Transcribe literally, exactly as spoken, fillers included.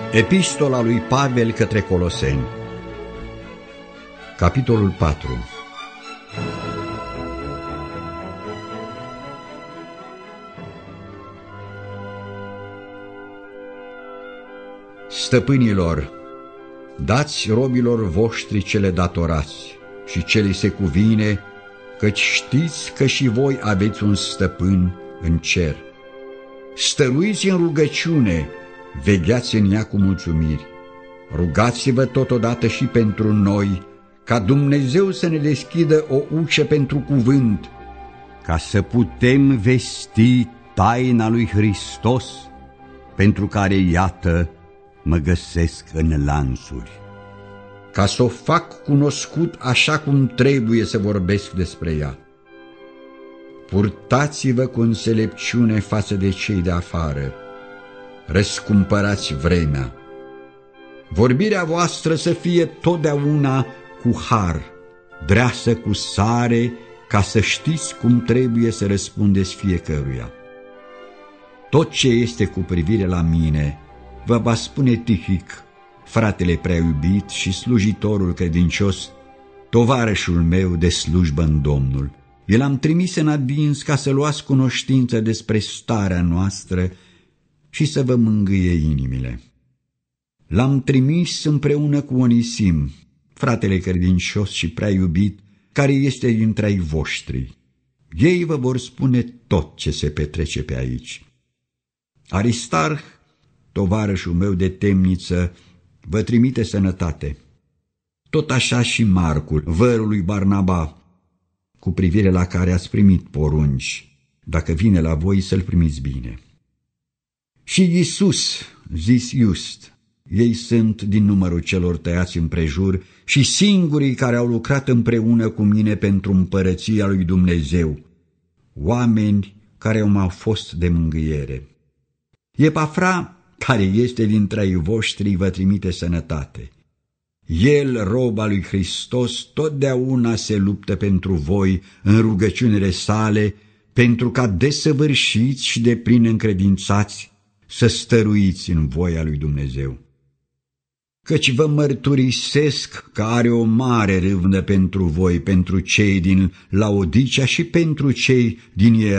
Epistola lui Pavel către Coloseni, capitolul patru. Stăpânilor, dați robilor voștri cele datorați și ce li se cuvine, căci știți că și voi aveți un stăpân în cer. Stăruiți în rugăciune, vegheați în ea cu mulțumiri. Rugați-vă totodată și pentru noi, ca Dumnezeu să ne deschidă o ușă pentru cuvânt, ca să putem vesti taina lui Hristos, pentru care, iată, mă găsesc în lanțuri. Ca să o fac cunoscut așa cum trebuie să vorbesc despre ea. Purtați-vă cu înțelepciune față de cei de afară, răscumpărați vremea. Vorbirea voastră să fie totdeauna cu har, dreasă cu sare, ca să știți cum trebuie să răspundeți fiecăruia. Tot ce este cu privire la mine vă va spune Tihic, fratele prea iubit și slujitorul credincios, tovarășul meu de slujbă în Domnul. El am trimis în adins ca să luați cunoștință despre starea noastră și să vă mângâie inimile. L-am trimis împreună cu Onisim, fratele credincios și prea iubit, care este dintre ai voștri. Ei vă vor spune tot ce se petrece pe aici. Aristarh, tovarășul meu de temniță, vă trimite sănătate. Tot așa și Marcul, vărul lui Barnaba, cu privire la care ați primit porunci, dacă vine la voi să-l primiți bine. Și Iisus, zis Iust, ei sunt din numărul celor tăiați împrejur și singurii care au lucrat împreună cu mine pentru împărăția lui Dumnezeu, oameni care m-au fost de mângâiere. Epafra, care este dintre ai voștri, vă trimite sănătate. El, rob al lui Hristos, totdeauna se luptă pentru voi în rugăciunile sale, pentru ca desăvârșiți și deplin încredințați să stăruiți în voia lui Dumnezeu. Căci vă mărturisesc că are o mare râvnă pentru voi, pentru cei din Laodicea și pentru cei din